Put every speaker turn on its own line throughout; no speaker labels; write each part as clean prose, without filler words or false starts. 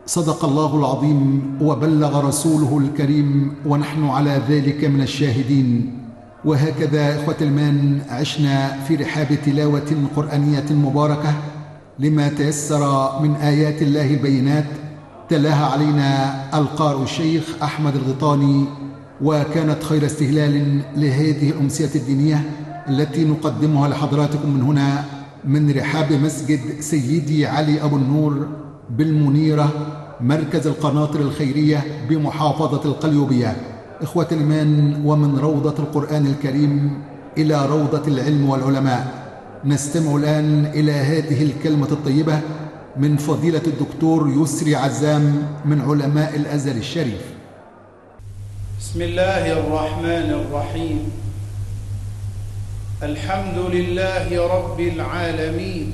صدق الله العظيم وبلغ رسوله الكريم، ونحن على ذلك من الشاهدين. وهكذا إخوة الإيمان عشنا في رحاب تلاوة قرآنية مباركة لما تيسر من آيات الله البينات، تلاها علينا القارئ الشيخ أحمد الغيطاني، وكانت خير استهلال لهذه الأمسية الدينية التي نقدمها لحضراتكم من هنا من رحاب مسجد سيدي علي أبو النور بالمنيرة، مركز القناطر الخيرية بمحافظة القليوبية. إخوة الإيمان، ومن روضة القرآن الكريم إلى روضة العلم والعلماء، نستمع الآن إلى هذه الكلمة الطيبة من فضيلة الدكتور يسري عزام من علماء الأزهر الشريف.
بسم الله الرحمن الرحيم. الحمد لله رب العالمين،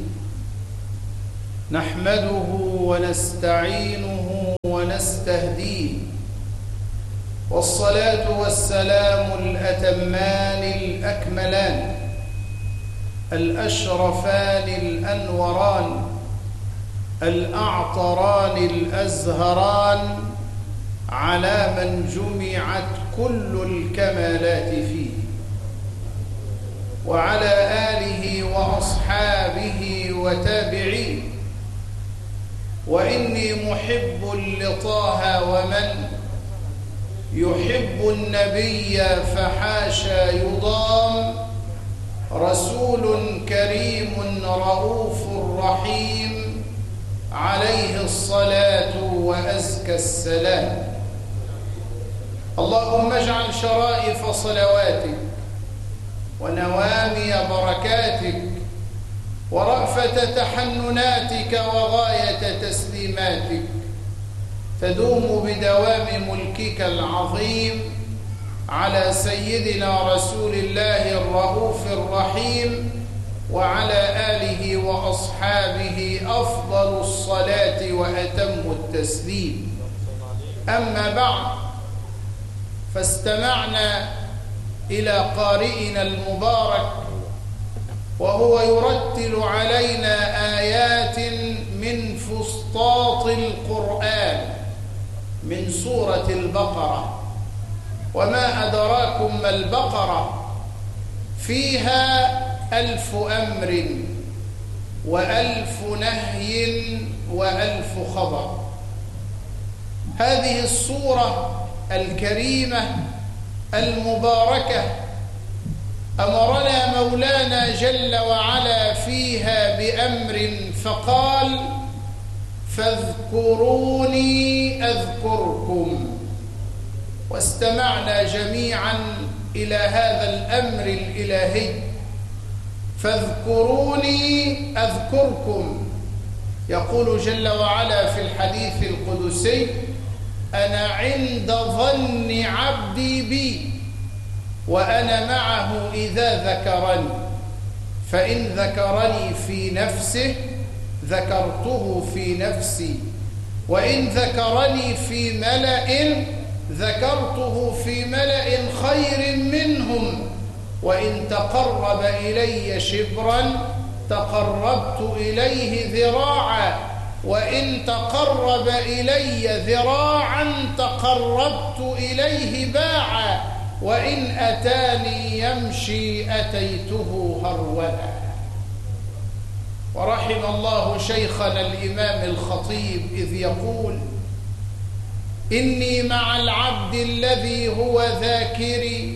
نحمده ونستعينه ونستهديه، والصلاة والسلام الأتمان الأكملان الأشرفان الأنوران الأعطران الأزهران على من جمعت كل الكمالات فيه، وعلى آله وأصحابه وتابعيه. وإني محب لطه، ومن يحب النبي فحاشا يضام، رسول كريم رؤوف رحيم، عليه الصلاة وأزكى السلام. اللهم اجعل شرائف صلواتك ونوامي بركاتك ورأفة تحنناتك وغاية تسليماتك تدوم بدوام ملكك العظيم على سيدنا رسول الله الرؤوف الرحيم، وعلى آله وأصحابه أفضل الصلاة وأتم التسليم. أما بعد، فاستمعنا إلى قارئنا المبارك وهو يرتل علينا آيات من فسطاط القرآن من سورة البقرة. وما أدراكم ما البقرة؟ فيها 1000 أمر و1000 نهي و1000 خبر. هذه السورة الكريمة المباركة أمرنا مولانا جل وعلا فيها بأمر فقال: فاذكروني أذكركم. واستمعنا جميعا إلى هذا الأمر الإلهي، فاذكروني أذكركم. يقول جل وعلا في الحديث القدسي: أنا عند ظن عبدي بي وأنا معه إذا ذكرني، فإن ذكرني في نفسه ذكرته في نفسي، وإن ذكرني في ملأ ذكرته في ملأ خير منهم، وإن تقرب إلي شبرا تقربت إليه ذراعا، وإن تقرب إلي ذراعا تقربت إليه باعا، وإن أتاني يمشي أتيته هرولا. ورحم الله شيخنا الإمام الخطيب إذ يقول: إني مع العبد الذي هو ذاكري،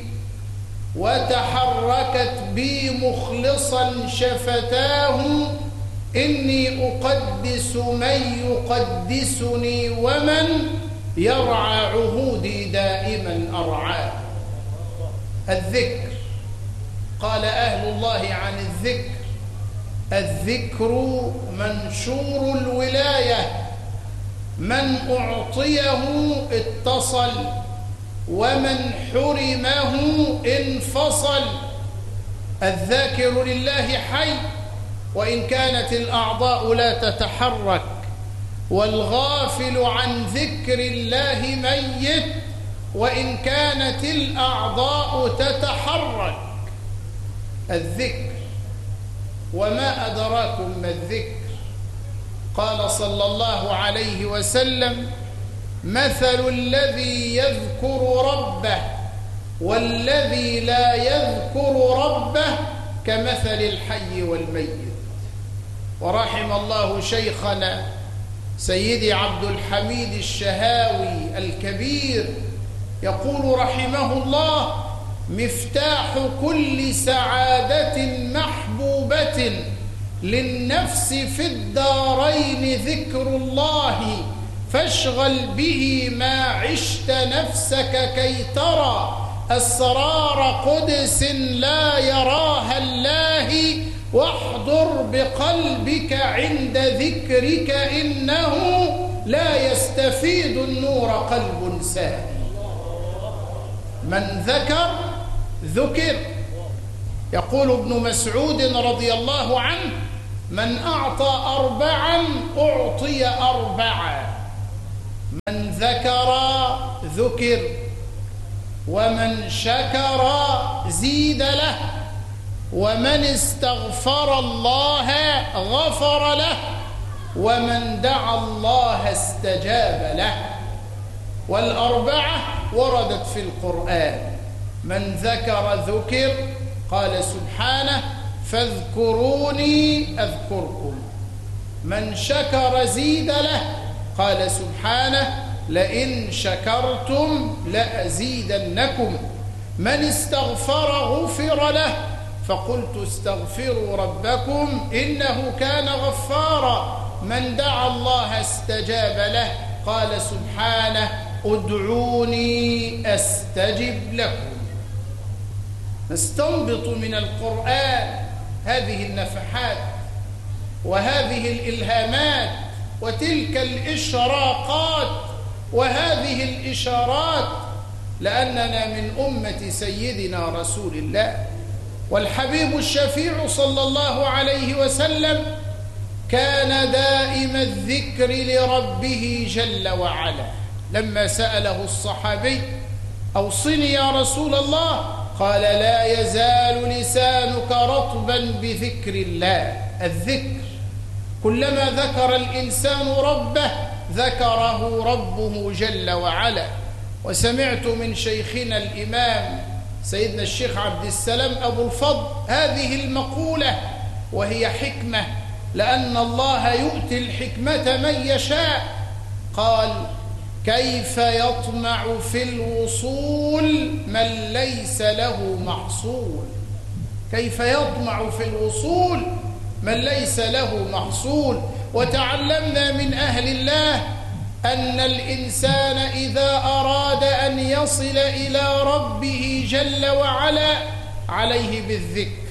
وتحركت بي مخلصا شفتاه، إني أقدس من يقدسني، ومن يرعى عهودي دائما أرعاه. الذكر، قال أهل الله عن الذكر: الذكر منشور الولاية، من أعطيه اتصل، ومن حرمه انفصل. الذاكر لله حي، وإن كانت الأعضاء لا تتحرك، والغافل عن ذكر الله ميت، وإن كانت الأعضاء تتحرك. الذكر. وما أدراكم ما الذكر؟ قال صلى الله عليه وسلم: مثل الذي يذكر ربه والذي لا يذكر ربه كمثل الحي والميت. ورحم الله شيخنا سيدي عبد الحميد الشهاوي الكبير، يقول رحمه الله: مفتاح كل سعادة محبوبة للنفس في الدارين ذكر الله، فاشغل به ما عشت نفسك كي ترى أسرار قدس لا يراها الله، واحضر بقلبك عند ذكرك إنه لا يستفيد النور قلب ساهي. من ذكر ذكر. يقول ابن مسعود رضي الله عنه: من أعطى أربعا أعطي أربعا. من ذكر ذكر، ومن شكر زيد له، ومن استغفر الله غفر له، ومن دعا الله استجاب له. والأربعة وردت في القرآن. من ذكر ذكر، قال سبحانه: فاذكروني أذكركم. من شكر زيد له، قال سبحانه: لئن شكرتم لأزيدنكم. من استغفر غفر له، فقلت استغفروا ربكم إنه كان غفارا. من دعا الله استجاب له، قال سبحانه: ادعوني أستجب لكم. نستنبط من القرآن هذه النفحات وهذه الإلهامات وتلك الإشراقات وهذه الإشارات، لأننا من أمة سيدنا رسول الله. والحبيب الشفيع صلى الله عليه وسلم كان دائم الذكر لربه جل وعلا. لما سأله الصحابي: أوصني يا رسول الله، قال: لا يزال لسانك رطبا بذكر الله. الذكر كلما ذكر الإنسان ربه ذكره ربه جل وعلا. وسمعت من شيخنا الإمام سيدنا الشيخ عبد السلام أبو الفضل هذه المقولة، وهي حكمة، لأن الله يؤتي الحكمة من يشاء. قال: كيف يطمع في الوصول من ليس له محصول؟ كيف يطمع في الوصول من ليس له محصول؟ وتعلمنا من أهل الله أن الإنسان إذا أراد أن يصل إلى ربه جل وعلا عليه بالذكر.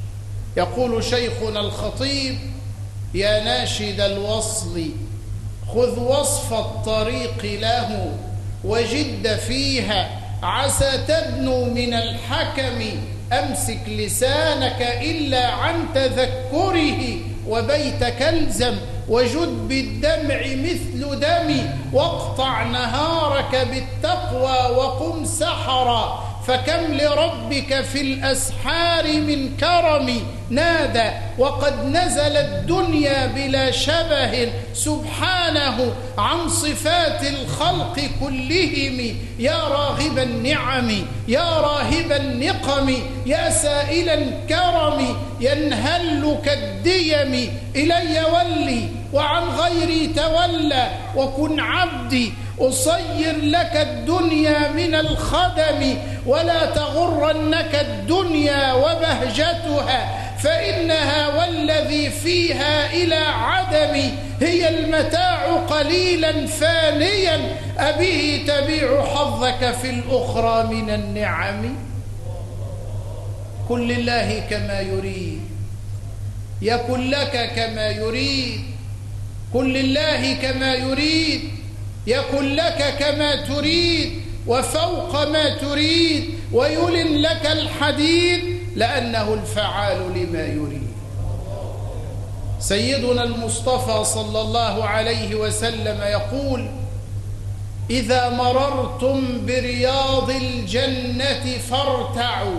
يقول شيخنا الخطيب: يا ناشد الوصل خذ وصف الطريق له وجد فيها عسى تدنو من الحكم، أمسك لسانك إلا عن تذكره وبيتك الزم وجد بالدمع مثل دمي، واقطع نهارك بالتقوى وقم سحرا، فكم لربك في الأسحار من كرم نادى، وقد نزل الدنيا بلا شبه سبحانه عن صفات الخلق كلهم. يا راغب النعم يا راهب النقم يا سائل الكرم، ينهل كالديم إلي ولي وعن غيري تولى، وكن عبدي أصير لك الدنيا من الخدم، ولا تغرنك الدنيا وبهجتها، فإنها والذي فيها إلى عدم، هي المتاع قليلا فانيا، أبه تبيع حظك في الأخرى من النعم. كن لله كما يريد يكن لك كما يريد، كن لله كما يريد يكن لك كما تريد وفوق ما تريد، ويلن لك الحديد لأنه الفعال لما يريد. سيدنا المصطفى صلى الله عليه وسلم يقول: إذا مررتم برياض الجنة فارتعوا.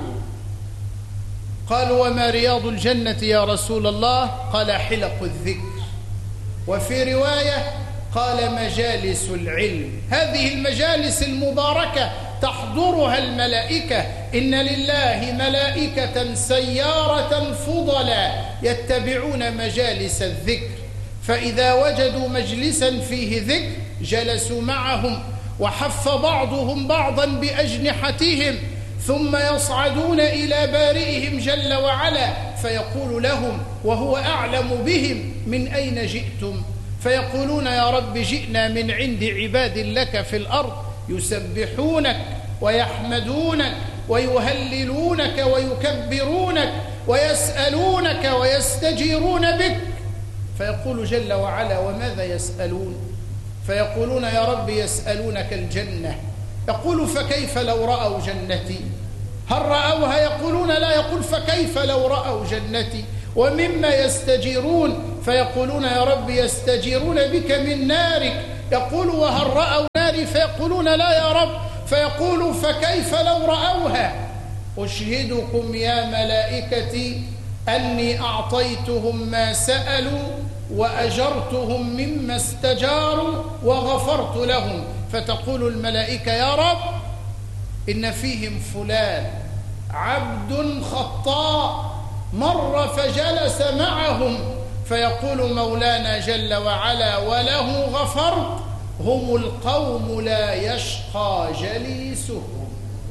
قالوا: وما رياض الجنة يا رسول الله؟ قال: حلق الذكر. وفي رواية قال مجالس العلم. هذه المجالس المباركة تحضرها الملائكة. إن لله ملائكة سيارة فضلا يتبعون مجالس الذكر، فإذا وجدوا مجلسا فيه ذكر جلسوا معهم، وحف بعضهم بعضا بأجنحتهم، ثم يصعدون إلى بارئهم جل وعلا فيقول لهم وهو أعلم بهم: من أين جئتم؟ فيقولون: يا رب جئنا من عند عباد لك في الأرض يسبحونك ويحمدونك ويهللونك ويكبرونك ويسألونك ويستجيرون بك. فيقول جل وعلا: وماذا يسألون؟ فيقولون: يا رب يسألونك الجنة. يقول: فكيف لو رأوا جنتي؟ هل رأوها؟ يقولون: لا. يقول: فكيف لو رأوا جنتي؟ ومما يستجيرون؟ فيقولون: يا رب يستجيرون بك من نارك. يقول: وهل رأوا ناري؟ فيقولون: لا يا رب. فيقول: فكيف لو رأوها؟ أشهدكم يا ملائكتي أني أعطيتهم ما سألوا وأجرتهم مما استجاروا وغفرت لهم. فتقول الملائكة: يا رب إن فيهم فلان عبد خطاء مر فجلس معهم. فيقول مولانا جل وعلا: وله غفرت. هم القوم لا يشقى جليسهم.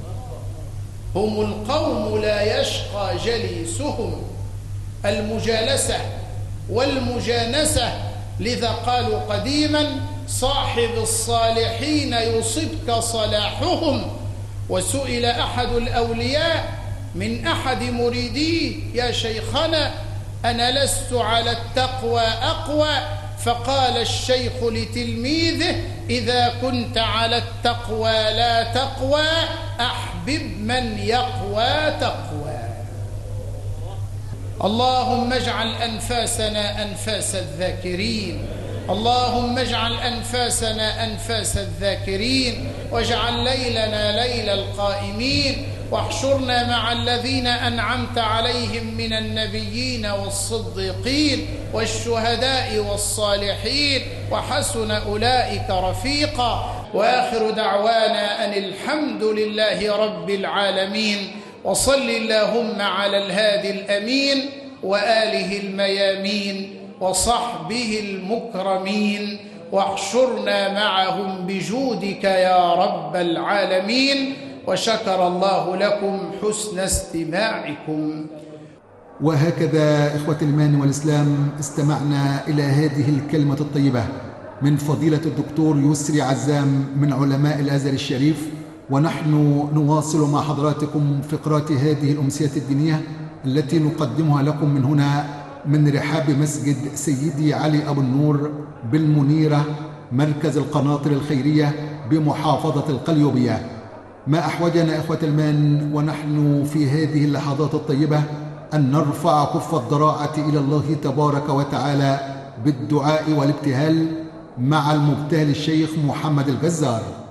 هم القوم لا يشقى جليسهم. المجالسة والمجانسة. لذا قالوا قديما: صاحب الصالحين يصبك صلاحهم. وسئل أحد الأولياء من أحد مريديه: يا شيخنا أنا لست على التقوى أقوى. فقال الشيخ لتلميذه: إذا كنت على التقوى لا تقوى أحبب من يقوى تقوى. اللهم اجعل أنفاسنا أنفاس الذاكرين. اللهم اجعل أنفاسنا أنفاس الذاكرين، واجعل ليلنا ليل القائمين، واحشرنا مع الذين أنعمت عليهم من النبيين والصديقين والشهداء والصالحين، وحسن أولئك رفيقا. وآخر دعوانا أن الحمد لله رب العالمين. وصل اللهم على الهادي الأمين وآله الميامين وصحبه المكرمين، واحشرنا معهم بجودك يا رب العالمين. وشكر الله لكم حسن استماعكم.
وهكذا إخوة الإيمان والإسلام استمعنا إلى هذه الكلمة الطيبة من فضيلة الدكتور يسري عزام من علماء الأزهر الشريف، ونحن نواصل مع حضراتكم فقرات هذه الأمسية الدينية التي نقدمها لكم من هنا من رحاب مسجد سيدي علي أبو النور بالمنيرة، مركز القناطر الخيرية بمحافظة القليوبية. ما أحوجنا إخوة الإيمان ونحن في هذه اللحظات الطيبة أن نرفع كف الضراعة إلى الله تبارك وتعالى بالدعاء والابتهال مع المبتهل الشيخ محمد الجزار.